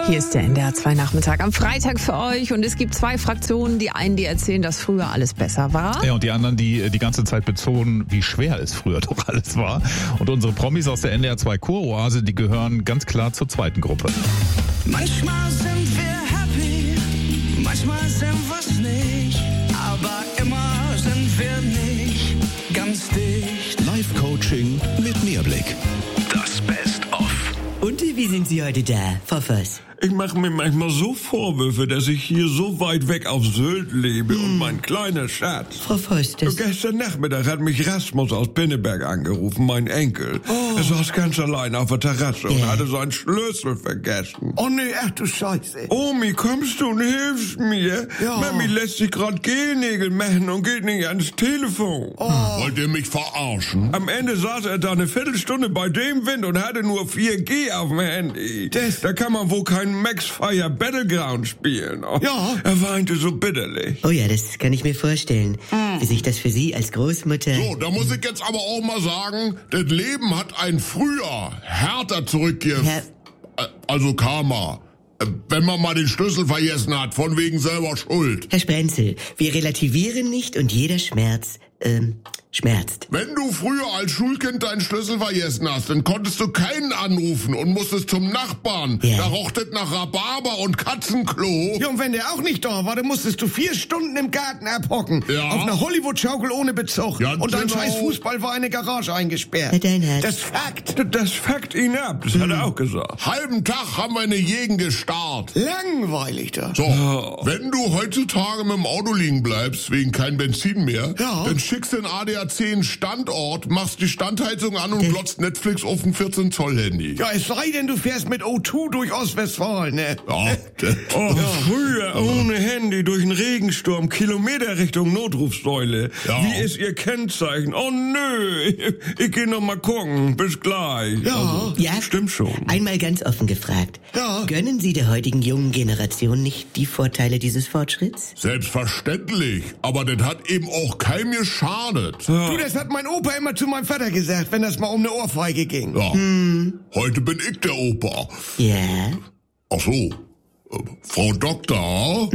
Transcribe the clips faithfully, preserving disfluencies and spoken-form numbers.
Hier ist der N D R zwei Nachmittag am Freitag für euch und es gibt zwei Fraktionen. Die einen, die erzählen, dass früher alles besser war. Ja, und die anderen, die die ganze Zeit betonen, wie schwer es früher doch alles war. Und unsere Promis aus der N D R zwei Choroase, die gehören ganz klar zur zweiten Gruppe. Manchmal sind wir happy, manchmal sind wir's nicht, aber immer sind wir nicht ganz dicht. Live-Coaching mit Mehrblick. Das Best-of. Und wie sind Sie heute da, Frau Voss? Ich mache mir manchmal so Vorwürfe, dass ich hier so weit weg auf Sylt lebe hm. und mein kleiner Schatz. Frau Voss, das... Gestern Nachmittag hat mich Rasmus aus Pinneberg angerufen, mein Enkel. Oh. Er saß ganz allein auf der Terrasse und Ja. hatte seinen Schlüssel vergessen. Oh nee, ach du Scheiße. Omi, kommst du und hilfst mir? Ja. Mami lässt sich grad Gelnägel machen und geht nicht ans Telefon. Oh. Wollt ihr mich verarschen? Am Ende saß er da eine Viertelstunde bei dem Wind und hatte nur vier G auf dem Handy. Das- Da kann man wohl keinen Max Fire Battleground spielen. Oh, Ja. Er weinte so bitterlich. Oh ja, das kann ich mir vorstellen, wie sich das für Sie als Großmutter... So, da muss ich jetzt aber auch mal sagen, das Leben hat ein früher härter zurückgegeben. Herr- Also Karma. Äh, Wenn man mal den Schlüssel vergessen hat, von wegen selber Schuld. Herr Sprenzel, wir relativieren nicht und jeder Schmerz, ähm, schmerzt. Wenn du früher als Schulkind deinen Schlüssel vergessen hast, dann konntest du keinen anrufen und musstest zum Nachbarn. Ja. Da roch das nach Rhabarber und Katzenklo. Ja, und wenn der auch nicht da war, dann musstest du vier Stunden im Garten abhocken. Ja. Auf einer Hollywood-Schaukel ohne Bezug. Ja, und dein genau. scheiß Fußball war in eine Garage eingesperrt. Herr Deinhardt. Das ist Fakt. Das fuckt ihn ab, das hat er auch gesagt. Halben Tag haben wir eine Gegend gestarrt. Langweilig da. So, wenn du heutzutage mit dem Auto liegen bleibst, wegen kein Benzin mehr, Ja. dann schickst du den A D A C einen Standort, machst die Standheizung an und glotzt Netflix auf ein vierzehn Zoll Handy. Ja, es sei denn, du fährst mit O zwei durch Ostwestfalen, ne? Ja, das- Oh, früher ohne Handy durch einen Regensturm, Kilometer Richtung Notrufsäule. Ja. Wie ist Ihr Kennzeichen? Oh nö, ich, ich geh noch mal gucken. Bis gleich. Ja. Ja, Stimmt schon. Einmal ganz offen gefragt. Ja. Gönnen Sie der heutigen jungen Generation nicht die Vorteile dieses Fortschritts? Selbstverständlich, aber das hat eben auch keinem geschadet. Du, das hat mein Opa immer zu meinem Vater gesagt, wenn das mal um eine Ohrfeige ging. Ja, heute bin ich der Opa. Ja, Ach so, äh, Frau Doktor?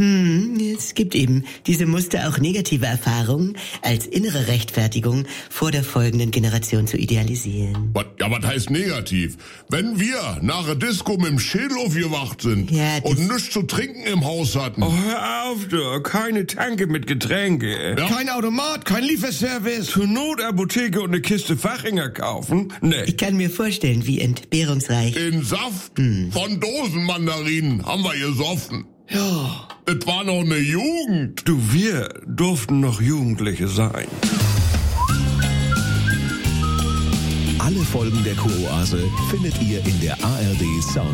es gibt eben diese Muster auch negative Erfahrungen als innere Rechtfertigung vor der folgenden Generation zu idealisieren. Was, ja, was heißt negativ? Wenn wir nach der Disco mit dem Schädel aufgewacht sind Ja, das- und nichts zu trinken im Haus hatten, Oh, hör auf, du. Keine Tanke mit Getränke. Ja. Kein Automat, kein Lieferservice. Zur Notapotheke und eine Kiste Fachinger kaufen? Nee. Ich kann mir vorstellen, wie entbehrungsreich. den Saft von Dosenmandarinen haben wir gesoffen. Ja. Das war noch eine Jugend. Du, wir durften noch Jugendliche sein. Alle Folgen der Choroase findet ihr in der A R D Sound